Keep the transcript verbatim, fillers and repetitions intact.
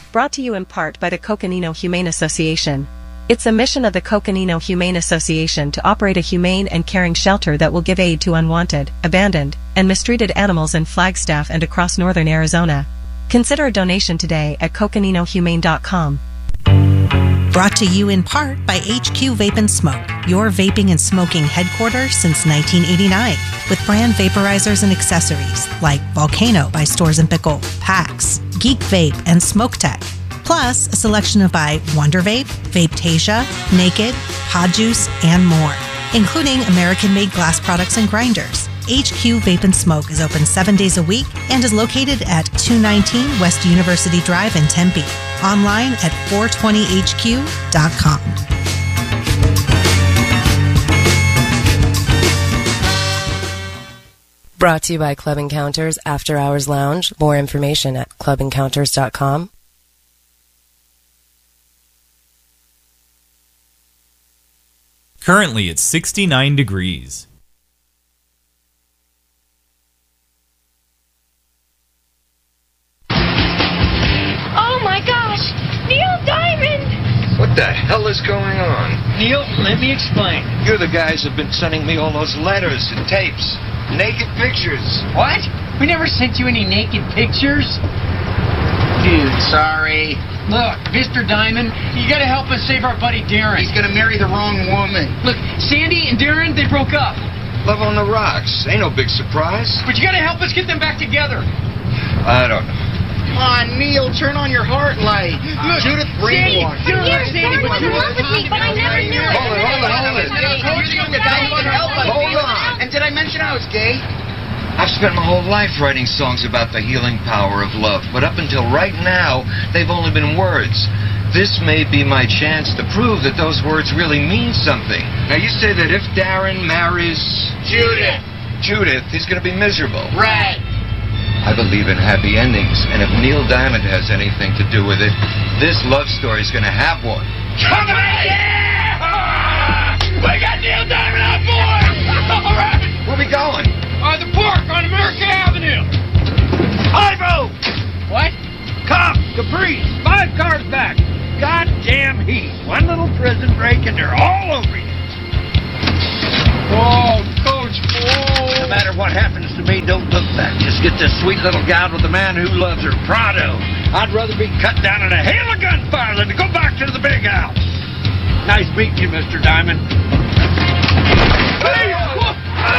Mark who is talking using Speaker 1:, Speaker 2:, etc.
Speaker 1: Brought to you in part by the Coconino Humane Association. It's a mission of the Coconino Humane Association to operate a humane and caring shelter that will give aid to unwanted, abandoned, and mistreated animals in Flagstaff and across northern Arizona. Consider a donation today at coconino humane dot com.
Speaker 2: Brought to you in part by H Q Vape and Smoke, your vaping and smoking headquarters since nineteen eighty-nine, with brand vaporizers and accessories like Volcano by Stores and Pickle, Pax, Geek Vape, and Smoke Tech. Plus, a selection of by Wonder Vape, Vapetasia, Naked, Pod Juice, and more, including American-made glass products and grinders. H Q Vape and Smoke is open seven days a week and is located at two nineteen West University Drive in Tempe. Online at four twenty H Q dot com.
Speaker 3: Brought to you by Club Encounters After Hours Lounge. More information at club encounters dot com.
Speaker 4: Currently, it's sixty-nine degrees.
Speaker 5: Oh my gosh! Neil Diamond!
Speaker 6: What the hell is going on?
Speaker 7: Neil, let me explain.
Speaker 6: You're the guys who've been sending me all those letters and tapes. Naked pictures.
Speaker 7: What? We never sent you any naked pictures.
Speaker 8: Dude, sorry.
Speaker 7: Look, Mister Diamond, you gotta help us save our buddy Darren.
Speaker 8: He's gonna marry the wrong woman.
Speaker 7: Look, Sandy and Darren, they broke up.
Speaker 6: Love on the rocks. Ain't no big surprise.
Speaker 7: But you gotta help us get them back together.
Speaker 6: I don't know.
Speaker 8: Come on, Neil, turn on your heart light. Uh, Judith brainwashed.
Speaker 7: Sandy,
Speaker 5: Years, Darren was in love with me, but I never knew it.
Speaker 6: Hold it, hold it, hold it.
Speaker 8: I told you that I could help us.
Speaker 6: Hold on.
Speaker 8: And did I mention I was gay?
Speaker 6: I've spent my whole life writing songs about the healing power of love, but up until right now, they've only been words. This may be my chance to prove that those words really mean something. Now, you say that if Darren marries
Speaker 8: Judith.
Speaker 6: Judith, he's going to be miserable.
Speaker 8: Right.
Speaker 6: I believe in happy endings, and if Neil Diamond has anything to do with it, this love story is going to have one.
Speaker 7: Come on! Yeah! We got Neil Diamond on board! All right!
Speaker 6: Where we going?
Speaker 7: Uh, the park on America Avenue. Ivo! What?
Speaker 9: Cop, Caprice, five cars back. Goddamn heat. One little prison break and they're all over you.
Speaker 7: Oh, Coach, oh.
Speaker 9: No matter what happens to me, don't look back. Just get this sweet little gal with the man who loves her, Prado. I'd rather be cut down in a hail of gunfire than to go back to the big house. Nice meeting you, Mister Diamond. Hey!